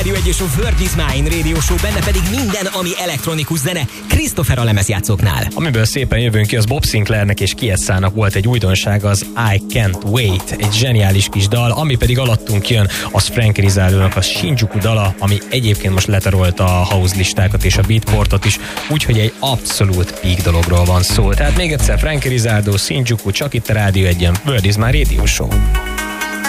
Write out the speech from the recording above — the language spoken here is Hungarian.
Radio 1 és a Word is Mine Radio Show, benne pedig minden, ami elektronikus zene, Christopher a lemezjátszóknál. Amiből szépen jövünk ki, az Bob Sinclairnek és Kiesszának volt egy újdonság, az I Can't Wait, egy zseniális kis dal, ami pedig alattunk jön, az Frank Rizardo-nak a Shinjuku dala, ami egyébként most letarolta a house listákat és a beatportot is, úgyhogy egy abszolút peak dologról van szó. Tehát még egyszer Frank Rizardo, Shinjuku, csak itt a Rádió 1-en, Word is Mine Radio Show.